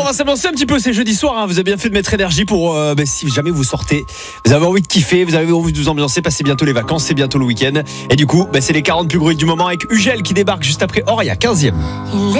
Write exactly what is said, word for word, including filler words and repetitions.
va s'ambiancer un petit peu, c'est jeudi soir, hein. Vous avez bien fait de mettre énergie pour euh, bah, si jamais vous sortez, vous avez envie de kiffer, vous avez envie de vous ambiancer, passez bientôt les vacances, c'est bientôt le week-end. Et du coup, bah, c'est les quarante plus bruits du moment avec Ugel qui débarque juste après Oria, quinzième.